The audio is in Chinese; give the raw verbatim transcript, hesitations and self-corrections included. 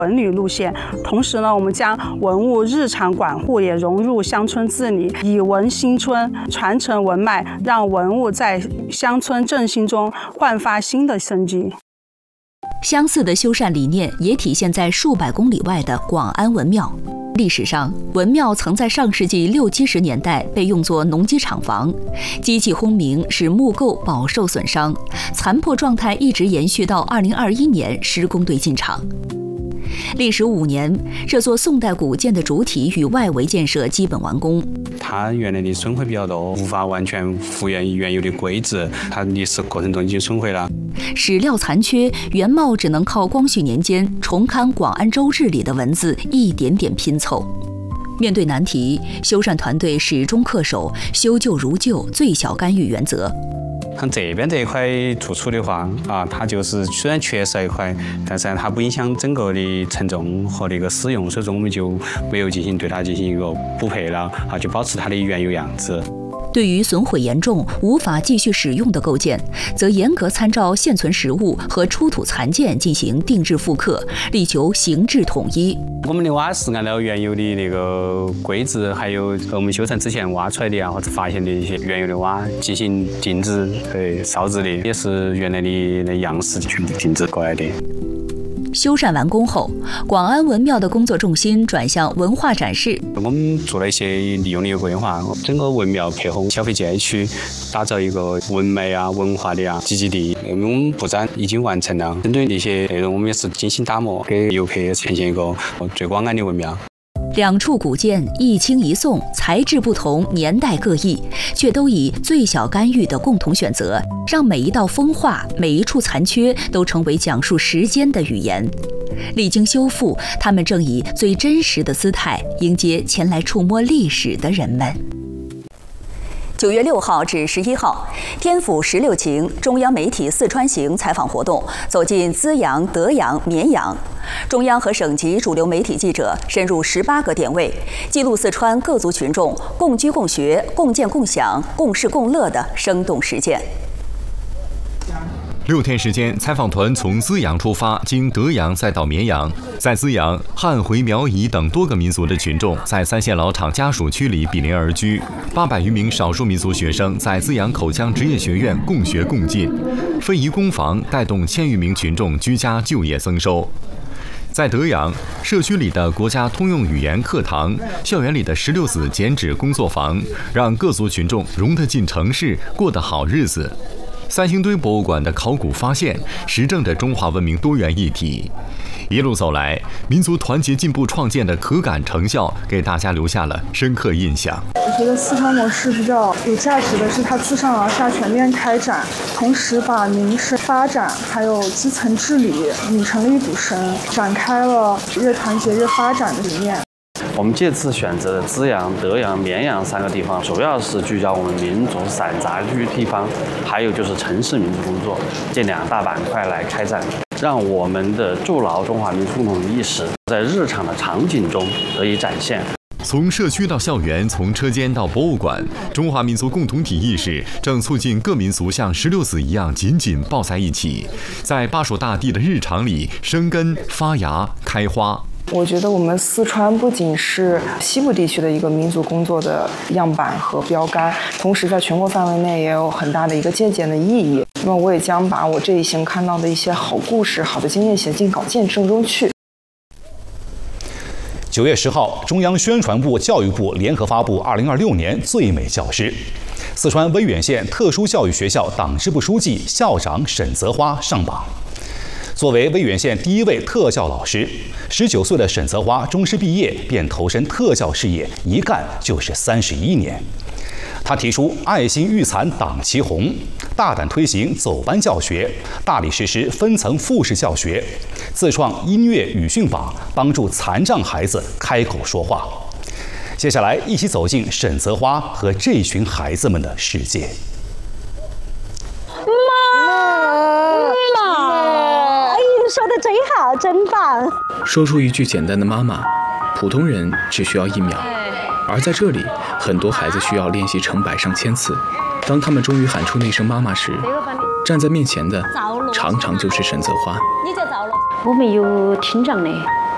文旅路线。同时呢，我们将文物日常管护也融入乡村治理，以文兴村，传承文脉，让文物在乡村振兴中焕发新的生机。 相似的修缮理念也体现在数百公里外的广安文庙。历史上，文庙曾在上世纪六七十年代被用作农机厂房，机器轰鸣使木构饱受损伤，残破状态一直延续到二零二一年施工队进场。历时五年，这座宋代古建的主体与外围建设基本完工。 它原来的损毁比较多，无法完全复原原有的规制，它历史过程中已经损毁了。 史料残缺，原貌只能靠光绪年间重刊《广安州志》里的文字一点点拼凑。面对难题，修缮团队始终恪守修旧如旧、最小干预原则。 像这边这一块突出的话，啊，它就是虽然缺少一块，但是它不影响整个的承重和那个使用，所以说我们就没有进行对它进行一个补配了，啊，就保持它的原有样子。 对于损毁严重、无法继续使用的构件，则严格参照现存实物和出土残件进行定制复刻，力求形制统一。 我们的瓦是按照原有的那个规制，还有我们修缮之前挖出来的啊，或者发现的一些原有的瓦进行定制、对烧制的，也是原来的那样式全部定制过来的。 修缮完工后，广安文庙的工作重心转向文化展示。 我们做了一些利用的规划，整个文庙配合消费街区，打造一个文脉啊、文化的啊集集地。我们布展已经完成了，针对那些内容，我们也是精心打磨，给游客呈现一个最广安的文庙。 两处古建一清一宋，材质不同，年代各异，却都以最小干预的共同选择，让每一道风化、每一处残缺都成为讲述时间的语言。历经修复，他们正以最真实的姿态迎接前来触摸历史的人们。九月六号至十一号，天府十六情中央媒体四川行采访活动走进资阳、德阳、绵阳，中央和省级主流媒体记者深入十八个点位，记录四川各族群众共居共学、共建共享、共事共乐的生动实践。 六天时间，采访团从资阳出发，经德阳再到绵阳。在资阳，汉、回、苗、彝等多个民族的群众在三线老厂家属区里比邻而居。八百余名少数民族学生在资阳口腔职业学院共学共进，非遗工坊带动千余名群众居家就业增收。在德阳，社区里的国家通用语言课堂、校园里的十六子剪纸工作坊，让各族群众融得进城市，过得好日子。三星堆博物馆的考古发现，实证着中华文明多元一体。一路走来，民族团结进步创建的可感成效，给大家留下了深刻印象。 我觉得四川模式比较有价值的是它自上而下全面开展，同时把民生发展还有基层治理拧成了一股绳，展开了越团结越发展的理念。 我们这次选择的资阳、德阳、绵阳三个地方，主要是聚焦我们民族散杂居地方，还有就是城市民族工作这两大板块来开展，让我们的筑牢中华民族共同意识在日常的场景中得以展现。 从社区到校园，从车间到博物馆，中华民族共同体意识正促进各民族像石榴籽一样紧紧抱在一起，在巴蜀大地的日常里生根发芽开花。 我觉得我们四川不仅是西部地区的一个民族工作的样板和标杆，同时在全国范围内也有很大的一个借鉴的意义。那么我也将把我这一行看到的一些好故事、好的经验写进稿件正中去。 九月十号，中央宣传部、教育部联合发布二零二六年最美教师。四川威远县特殊教育学校党支部书记、校长沈泽花上榜。作为威远县第一位特教老师，十九岁的沈泽花中师毕业便投身特教事业，一干就是三十一年。他提出爱心育残党旗红，大胆推行走班教学，大力实施分层复式教学，自创音乐语训法，帮助残障孩子开口说话。接下来，一起走进沈泽花和这群孩子们的世界。 说的真好，真棒！ 说出一句简单的妈妈，普通人只需要一秒，而在这里，很多孩子需要练习成百上千次。当他们终于喊出那声妈妈时，站在面前的常常就是沈泽花。 我没有听障的，